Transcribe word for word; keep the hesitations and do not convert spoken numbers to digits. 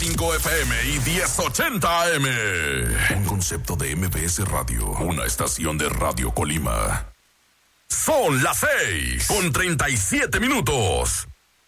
cinco F M y diez ochenta A M. Un concepto de M B S Radio, una estación de Radio Colima. Son las seis con treinta y siete minutos.